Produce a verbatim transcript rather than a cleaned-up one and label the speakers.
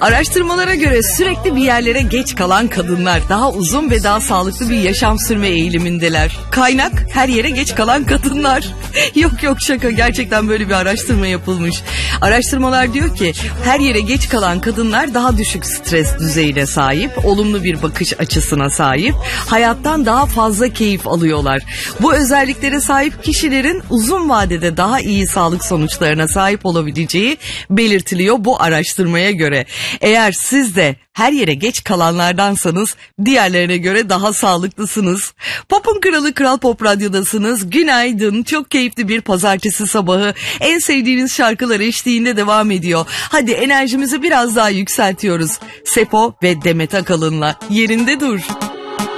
Speaker 1: Araştırmalara göre sürekli bir yerlere geç kalan kadınlar daha uzun ve daha sağlıklı bir yaşam sürme eğilimindeler. Kaynak her yere geç kalan kadınlar. Yok yok şaka, gerçekten böyle bir araştırma yapılmış. Araştırmalar diyor ki her yere geç kalan kadınlar daha düşük stres düzeyine sahip, olumlu bir bakış açısına sahip, hayattan daha fazla keyif alıyorlar. Bu özelliklere sahip kişilerin uzun vadede daha iyi sağlık sonuçlarına sahip olabileceği belirtiliyor bu araştırmaya göre. Eğer siz de her yere geç kalanlardansanız diğerlerine göre daha sağlıklısınız. Pop'un kralı Kral Pop Radyo'dasınız. Günaydın. Çok keyifli bir pazartesi sabahı. En sevdiğiniz şarkılar eşliğinde devam ediyor. Hadi enerjimizi biraz daha yükseltiyoruz. Sepo ve Demet Akalın'la Yerinde Dur.